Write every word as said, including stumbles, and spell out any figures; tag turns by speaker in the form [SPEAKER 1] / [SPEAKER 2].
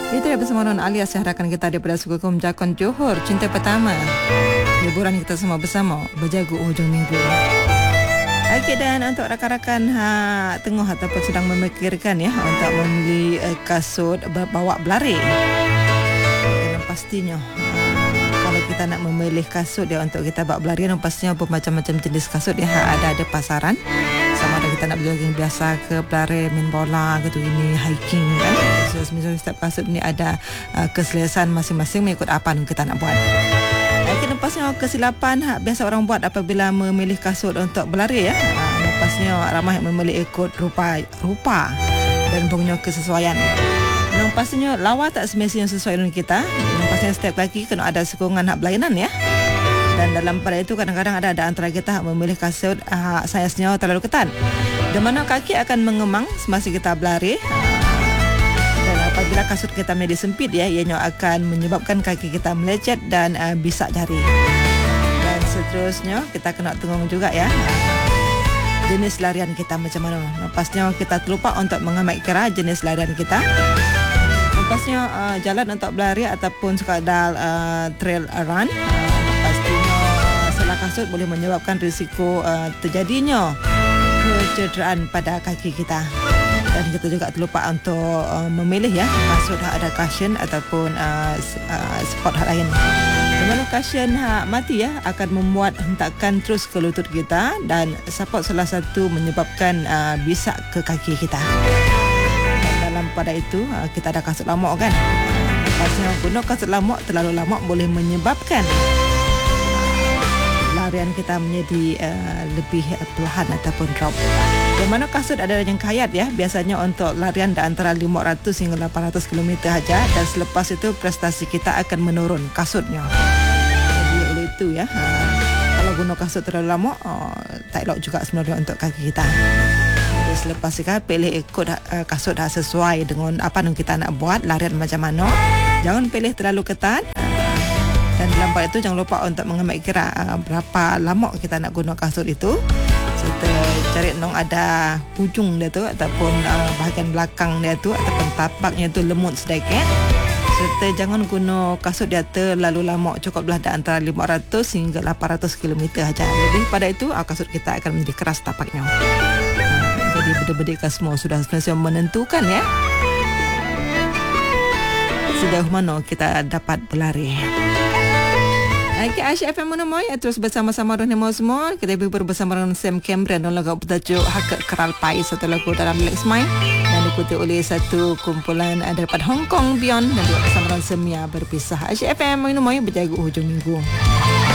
[SPEAKER 1] Itu dia bersama Non Alia Syahrakan kita daripada Sukukum Jakon Johor. Cinta pertama. Hiburan kita semua bersama berjaga hujung minggu. Okey, dan untuk rakan-rakan ha, tengah ataupun sedang memikirkan ya untuk membeli uh, kasut bawa berlari. Dan pastinya uh, kalau kita nak memilih kasut dia untuk kita bawa berlari, dan pastinya bermacam-macam jenis kasut dia ada ada pasaran. Sama ada kita nak jogging biasa ke pelari main bola gitu, ini hiking kan. So, misalnya setiap kasut ni ada uh, keselesaan masing-masing mengikut apa yang kita nak buat. Okey, lepasnya kesilapan ha, biasa orang buat apabila memilih kasut untuk berlari ya. Ha, lepasnya ramai yang memilih ikut rupa rupa dan punya kesesuaian. Lepasnya lawa tak semestinya sesuai dengan kita. Lepasnya setiap kaki kena ada sokongan hak berlainan ya. Dan dalam pada itu kadang-kadang ada, ada antara kita memilih kasut uh, saiznya terlalu ketat, di mana kaki akan mengemang semasa kita berlari. Dan apabila kasut kita menjadi sempit ya, ianya akan menyebabkan kaki kita melecet dan uh, bisa jari. Dan seterusnya kita kena tengok juga ya jenis larian kita macam mana. Lepasnya kita terlupa untuk mengambil kira jenis larian kita. Lepasnya uh, jalan untuk berlari ataupun sekadar uh, trail run. Kasut boleh menyebabkan risiko uh, terjadinya kecederaan pada kaki kita. Dan kita juga terlupa untuk uh, memilih ya kasut hak ada cushion ataupun uh, uh, support hak lain. Di mana cushion hak mati ya akan membuat hentakan terus ke lutut kita, dan support salah satu menyebabkan uh, bisak ke kaki kita. Dan dalam pada itu uh, kita ada kasut lamuk kan. Pasnya guna kasut lamuk terlalu lama boleh menyebabkan larian kita menjadi uh, lebih uh, perlahan ataupun drop. Di mana kasut ada yang kayat ya, biasanya untuk larian di antara lima ratus hingga lapan ratus kilometer saja, dan selepas itu prestasi kita akan menurun kasutnya. Jadi oleh itu ya, uh, kalau guna kasut terlalu lama uh, tak elok juga sebenarnya untuk kaki kita. Jadi selepas itu pilih ikut uh, kasut yang sesuai dengan apa yang kita nak buat, larian macam mana. Jangan pilih terlalu ketat. Dan dalam pada itu jangan lupa untuk mengambil kira uh, berapa lama kita nak guna kasut itu. Serta cari nong ada hujung dia tu ataupun uh, bahagian belakang dia tu ataupun tapaknya tu lemut sedikit. Serta jangan guna kasut dia terlalu lama, cukuplah di antara lima ratus hingga lapan ratus kilometer saja. Lebih pada itu uh, kasut kita akan menjadi keras tapaknya. Uh, jadi benda-benda semua sudah sebenarnya menentukan ya sejauh mana kita dapat berlari. Okay, Aisyah F M menemui terus bersama-sama dengan semua. Kita berber bersama dengan Sam Cameron dalam lagu bertajuk Hak Keral Pai, satu lagu dalam Lex Mine, dan diikuti oleh satu kumpulan daripada Hong Kong Beyond, dan juga bersama dengan Semia berpisah. Aisyah F M menemui berjaga hujung minggu.